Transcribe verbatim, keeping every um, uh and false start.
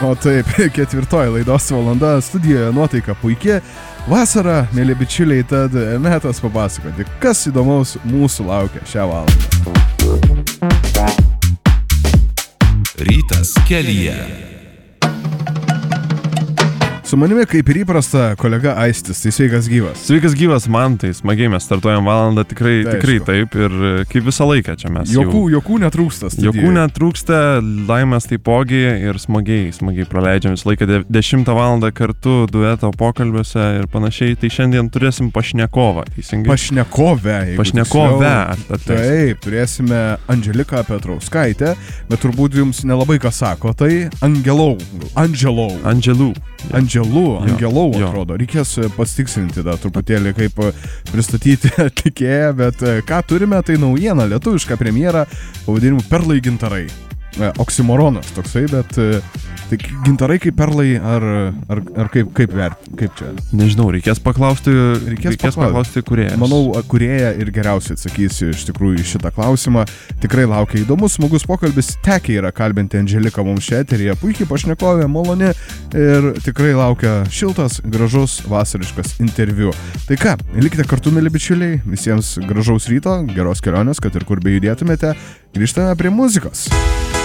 O taip, ketvirtoji laidos valanda, studijoje nuotaika puikia. Vasara, mėly bičiuliai, tad metas papasakoti, kas įdomaus mūsų laukia šią valandą. Rytas kelyje. Su manimi, kaip ir įprasta, kolega Aistis, tai sveikas gyvas. Sveikas gyvas, man tai smagiai, mes startuojam valandą, tikrai, tai tikrai taip ir kaip visą laiką čia mes. Jokų, jokų netrūksta studijoje. Jokų netrūksta, laimės taipogi ir smagiai, smagiai praleidžiam visą laiką dešimtą valandą kartu dueto pokalbiuose ir panašiai. Tai šiandien turėsim pašnekovą, teisingai? Pašnekovę. Pašnekovę. Taip, turėsime Andželiką Petrauskaitę, bet turbūt jums nelabai ką sako, tai Angelau. Angelau. Angelų. Angelų, Angelau jo, atrodo. Reikės pasitikslinti dar truputėlį, kaip pristatyti atlikėją, bet ką turime, tai naujiena, lietuviška premjera, pavadinimu Perlai gintarai. Oksimoronas toksai, bet tai gintarai kaip perlai, ar, ar, ar kaip, kaip, vert, kaip čia? Nežinau, reikės paklausti, reikės reikės paklausti kurėjas. Manau, kurėja ir geriausiai atsakysi iš tikrųjų šitą klausimą. Tikrai laukia įdomus, smagus pokalbis. Tekiai yra kalbinti Andželiką mums šią eteryje. Puikiai pašnekovė, maloni ir tikrai laukia šiltas, gražus, vasariškas interviu. Tai ką, likite kartu, mėly bičiuliai. Visiems gražaus ryto, geros kelionės, kad ir kur bejudėtumėte. Grįžtame prie muzikos.